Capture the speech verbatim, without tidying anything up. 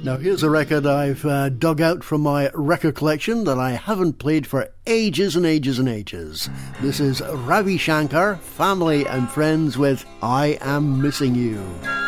Now here's a record I've uh, dug out from my record collection that I haven't played for ages and ages and ages. This is Ravi Shankar, Family and Friends with I Am Missing You.